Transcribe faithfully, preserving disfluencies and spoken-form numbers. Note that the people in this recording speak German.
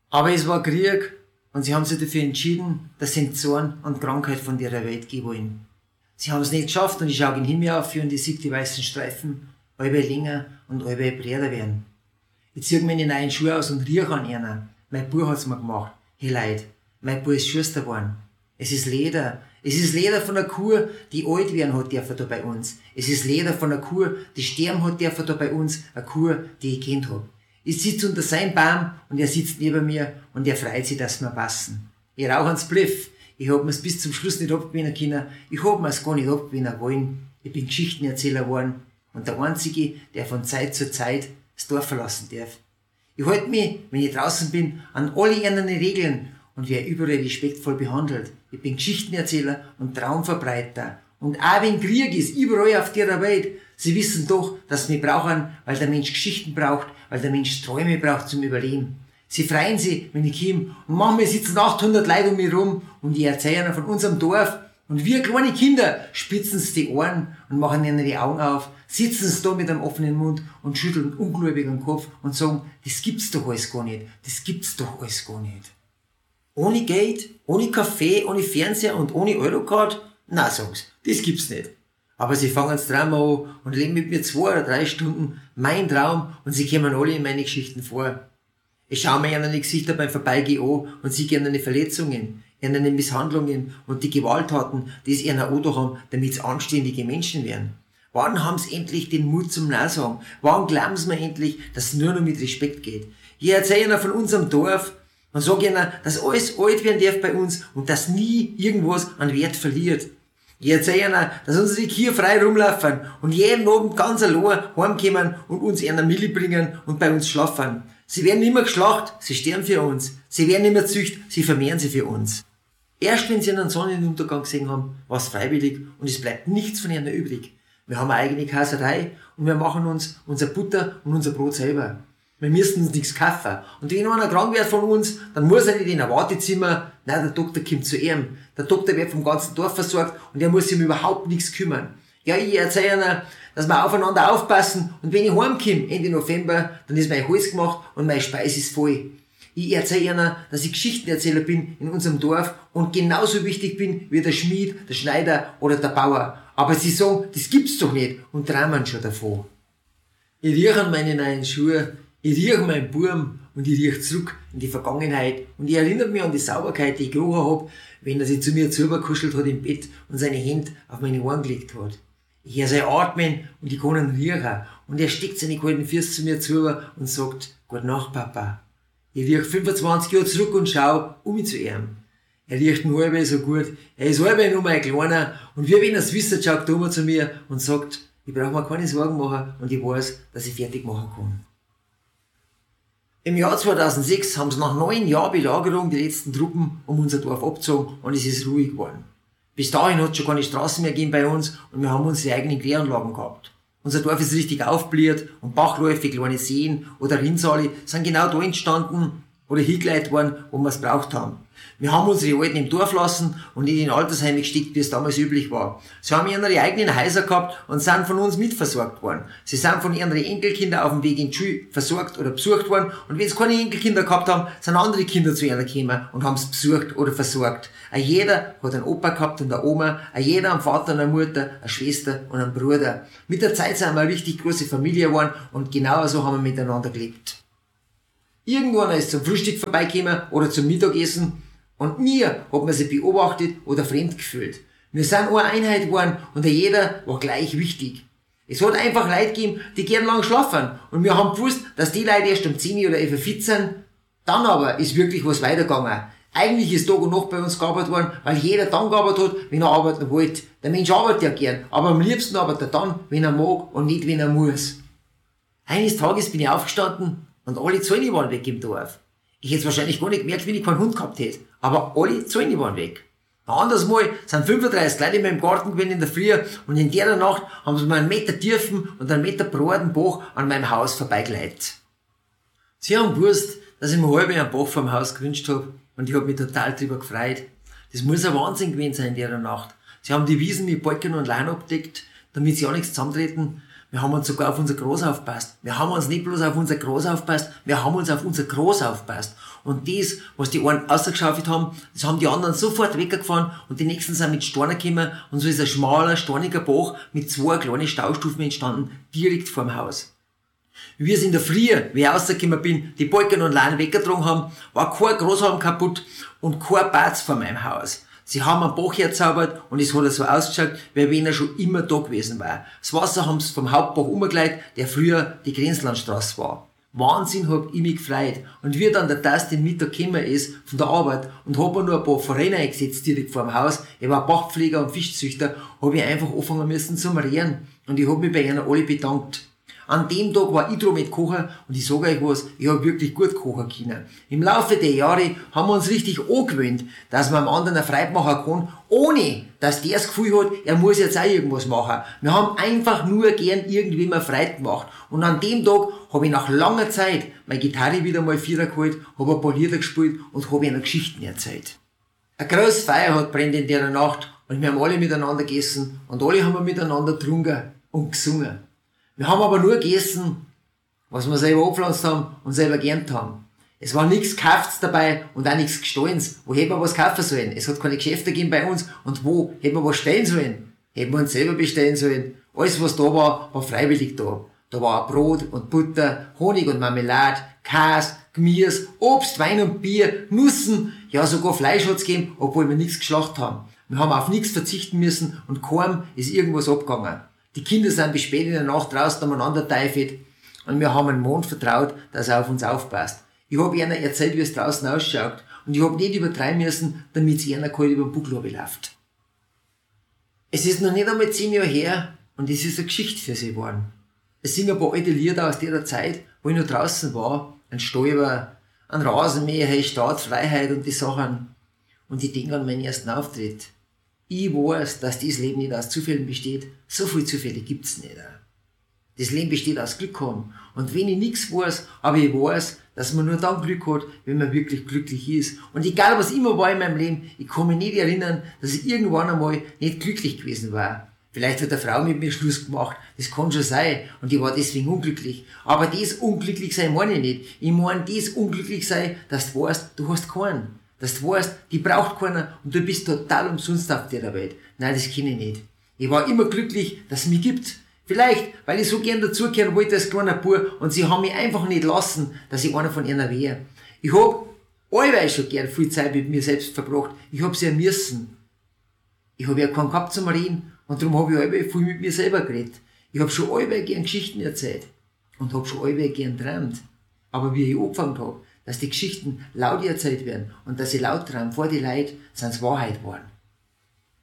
Aber es war Krieg und sie haben sich dafür entschieden, dass sie Zorn und Krankheit von der Welt gehen wollen. Sie haben es nicht geschafft und ich schaue in den Himmel auf und ich sehe die weißen Streifen, halbe länger und halbe breiter werden. Ich ziehe meine neuen Schuhe aus und rieche an einer. Mein Bub hat's mir gemacht. Hey Leute, mein Bub ist Schuster geworden. Es ist Leder. Es ist Leder von einer Kuh, die alt werden hat dürfen da bei uns. Es ist Leder von einer Kuh, die sterben hat dürfen da bei uns. Eine Kuh, die ich kennt hab. Ich sitze unter seinem Baum und er sitzt neben mir und er freut sich, dass wir passen. Ich rauche ans Bliff. Ich hab mir's bis zum Schluss nicht abgewinnen können. Ich hab mir's gar nicht abgewinnen wollen. Ich bin Geschichtenerzähler geworden und der Einzige, der von Zeit zu Zeit das Dorf verlassen darf. Ich halte mich, wenn ich draußen bin, an alle ihren Regeln und werde überall respektvoll behandelt. Ich bin Geschichtenerzähler und Traumverbreiter. Und auch wenn Krieg ist, überall auf der Welt, sie wissen doch, dass sie mich brauchen, weil der Mensch Geschichten braucht, weil der Mensch Träume braucht zum Überleben. Sie freuen sich, wenn ich komme, und manchmal sitzen achthundert Leute um mich rum und ich erzähle ihnen von unserem Dorf. Und wir kleine Kinder spitzen sie die Ohren und machen ihnen die Augen auf, sitzen sie da mit einem offenen Mund und schütteln ungläubig den Kopf und sagen, das gibt's doch alles gar nicht, das gibt's doch alles gar nicht. Ohne Geld, ohne Kaffee, ohne Fernseher und ohne Eurocard? Na, sagen sie, das gibt's nicht. Aber sie fangen das Drama an und leben mit mir zwei oder drei Stunden mein Traum und sie kommen alle in meine Geschichten vor. Ich schaue mir ihnen die Gesichter beim Vorbeigehen an und sehe ihnen Verletzungen, ihnen Misshandlungen und die Gewalttaten, die sie ihnen auch haben, damit sie anständige Menschen werden. Wann haben sie endlich den Mut zum Nachsagen? Wann glauben sie mir endlich, dass es nur noch mit Respekt geht? Ich erzähle ihnen von unserem Dorf und sage ihnen, dass alles alt werden darf bei uns und dass nie irgendwas an Wert verliert. Ich erzähle ihnen, dass unsere Kühe frei rumlaufen und jeden Abend ganz allein heimkommen und uns eine Milli bringen und bei uns schlafen. Sie werden nicht mehr geschlacht, sie sterben für uns. Sie werden nicht mehr zücht, sie vermehren sie für uns. Erst wenn sie einen Sonnenuntergang gesehen haben, war es freiwillig und es bleibt nichts von ihnen übrig. Wir haben eine eigene Käserei und wir machen uns unser Butter und unser Brot selber. Wir müssen uns nichts kaufen. Und wenn einer krank wird von uns, dann muss er nicht in ein Wartezimmer, nein, der Doktor kommt zu ihm. Der Doktor wird vom ganzen Dorf versorgt und er muss sich um überhaupt nichts kümmern. Ja, ich erzähle ihnen, dass wir aufeinander aufpassen und wenn ich heimkomme, Ende November, dann ist mein Hals gemacht und meine Speise ist voll. Ich erzähle ihnen, dass ich Geschichtenerzähler bin in unserem Dorf und genauso wichtig bin wie der Schmied, der Schneider oder der Bauer. Aber sie sagen, das gibt's doch nicht und träumen schon davon. Ich rieche an meine neuen Schuhe, ich rieche meinen Burm und ich rieche zurück in die Vergangenheit und ich erinnere mich an die Sauberkeit, die ich gerochen habe, wenn er sich zu mir zugekuschelt hat im Bett und seine Hände auf meine Ohren gelegt hat. Ich höre sein Atmen und ich kann ihn riechen und er steckt seine kalten Füße zu mir zu und sagt, Gute Nacht, Papa. Ich rieche fünfundzwanzig Jahre zurück und schaue um mich zu ihm. Er riecht nur halb so gut, er ist halb nur mein Kleiner und wie wenn er es wisst, schaut er zu mir und sagt, ich brauche mir keine Sorgen machen und ich weiß, dass ich fertig machen kann. Im Jahr zweitausendsechs haben sie nach neun Jahren Belagerung die letzten Truppen um unser Dorf abgezogen und es ist ruhig geworden. Bis dahin hat es schon keine Straßen mehr gegeben bei uns und wir haben unsere eigenen Kläranlagen gehabt. Unser Dorf ist richtig aufblüht und Bachläufe, kleine Seen oder Rinnsale sind genau da entstanden oder hingeleitet worden, wo wir es braucht haben. Wir haben unsere Alten im Dorf lassen und nicht in Altersheime gesteckt, wie es damals üblich war. Sie haben ihre eigenen Häuser gehabt und sind von uns mitversorgt worden. Sie sind von ihren Enkelkindern auf dem Weg in die Schule versorgt oder besucht worden und wenn sie keine Enkelkinder gehabt haben, sind andere Kinder zu ihnen gekommen und haben sie besucht oder versorgt. Auch jeder hat einen Opa gehabt und eine Oma, auch jeder einen Vater und eine Mutter, eine Schwester und einen Bruder. Mit der Zeit sind wir eine richtig große Familie geworden und genau so haben wir miteinander gelebt. Irgendwann ist zum Frühstück vorbeigekommen oder zum Mittagessen und nie hat man sich beobachtet oder fremd gefühlt. Wir sind eine Einheit geworden und jeder war gleich wichtig. Es hat einfach Leute gegeben, die gern lang schlafen und wir haben gewusst, dass die Leute erst um zehn oder elf fit sind. Dann aber ist wirklich was weitergegangen. Eigentlich ist Tag und Nacht bei uns gearbeitet worden, weil jeder dann gearbeitet hat, wenn er arbeiten wollte. Der Mensch arbeitet ja gern, aber am liebsten arbeitet er dann, wenn er mag und nicht, wenn er muss. Eines Tages bin ich aufgestanden und alle Zäune waren weg im Dorf. Ich hätte es wahrscheinlich gar nicht gemerkt, wenn ich keinen Hund gehabt hätte. Aber alle Zäune waren weg. Ein anderes Mal sind fünfunddreißig Leute in meinem Garten gewesen in der Früh und in der Nacht haben sie mir einen Meter tiefen und einen Meter breiten Bach an meinem Haus vorbeigeleitet. Sie haben gewusst, dass ich mir halb einen Bach vor dem Haus gewünscht habe und ich habe mich total drüber gefreut. Das muss ein Wahnsinn gewesen sein in der Nacht. Sie haben die Wiesen mit Balken und Leinen abgedeckt, damit sie auch nichts zusammentreten. Wir haben uns sogar auf unser Groß aufpasst. Wir haben uns nicht bloß auf unser Groß aufpasst, wir haben uns auf unser Groß aufpasst. Und das, was die einen ausgeschaufelt haben, das haben die anderen sofort weggefahren und die nächsten sind mit Steinen gekommen und so ist ein schmaler, steiniger Bach mit zwei kleinen Staustufen entstanden, direkt vorm Haus. Wie es in der Früh, wie ich rausgekommen bin, die Balken und Leinen weggetragen haben, war kein Großraum kaputt und kein Bad vor meinem Haus. Sie haben einen Bach herzaubert und es hat so ausgeschaut, wie wenn er schon immer da gewesen war. Das Wasser haben sie vom Hauptbach umgeleitet, der früher die Grenzlandstraße war. Wahnsinn hab ich mich gefreut. Und wie dann der Tast den Mittag gekommen ist von der Arbeit und hab mir nur ein paar Vereine eingesetzt direkt vor dem Haus, ich war Bachpfleger und Fischzüchter, hab ich einfach anfangen müssen zu reden. Und ich hab mich bei ihnen alle bedankt. An dem Tag war ich dran mit Kochen und ich sage euch was, ich hab wirklich gut kochen können. Im Laufe der Jahre haben wir uns richtig angewöhnt, dass man am anderen eine Freude machen kann, ohne dass der das Gefühl hat, er muss jetzt auch irgendwas machen. Wir haben einfach nur gern irgendwem eine Freude gemacht. Und an dem Tag habe ich nach langer Zeit meine Gitarre wieder mal vierer geholt, habe ein paar Lieder gespielt und habe ihnen Geschichten erzählt. Ein großes Feuer hat brennt in der Nacht und wir haben alle miteinander gegessen und alle haben wir miteinander getrunken und gesungen. Wir haben aber nur gegessen, was wir selber angepflanzt haben und selber geerntet haben. Es war nichts Gekauftes dabei und auch nichts Gestohlens. Wo hätten wir was kaufen sollen? Es hat keine Geschäfte gegeben bei uns. Und wo hätten wir was stellen sollen? Hätten wir uns selber bestellen sollen. Alles, was da war, war freiwillig da. Da war auch Brot und Butter, Honig und Marmelade, Käse, Gemüse, Obst, Wein und Bier, Nüssen, ja sogar Fleisch hat's gegeben, obwohl wir nichts geschlachtet haben. Wir haben auf nichts verzichten müssen und kaum ist irgendwas abgegangen. Die Kinder sind bis spät in der Nacht draußen umeinander teifelt und wir haben einen Mond vertraut, dass er auf uns aufpasst. Ich habe ihnen erzählt, wie es draußen ausschaut und ich habe nicht übertreiben müssen, damit sie ihnen kalt über den Buckel läuft. Es ist noch nicht einmal zehn Jahre her und es ist eine Geschichte für sie geworden. Es sind ein paar alte Lieder aus der Zeit, wo ich noch draußen war, ein Stäuber, ein Rasenmäher, hey Staat, Freiheit und die Sachen. Und ich denke an meinen ersten Auftritt. Ich weiß, dass dieses Leben nicht aus Zufällen besteht. So viele Zufälle gibt's nicht. Das Leben besteht aus Glück haben. Und wenn ich nichts weiß, aber ich weiß, dass man nur dann Glück hat, wenn man wirklich glücklich ist. Und egal was immer war in meinem Leben, ich kann mich nicht erinnern, dass ich irgendwann einmal nicht glücklich gewesen war. Vielleicht hat eine Frau mit mir Schluss gemacht, das kann schon sein. Und ich war deswegen unglücklich. Aber das Unglücklichsein meine ich nicht. Ich meine das Unglücklichsein, dass du weißt, du hast keinen. Dass du weißt, die braucht keiner und du bist total umsonst auf der Welt. Nein, das kenne ich nicht. Ich war immer glücklich, dass es mich gibt. Vielleicht, weil ich so gern dazugehören wollte als kleiner Bub und sie haben mich einfach nicht lassen, dass ich einer von ihnen wäre. Ich hab allweil schon gern viel Zeit mit mir selbst verbracht. Ich hab sie ja müssen. Ich hab ja keinen gehabt zum Reden und darum hab ich allweil viel mit mir selber geredet. Ich hab schon allweil gern Geschichten erzählt und hab schon allweil gern geträumt. Aber wie ich angefangen hab, dass die Geschichten laut erzählt werden und dass ich laut träume vor die Leute, sind's Wahrheit geworden.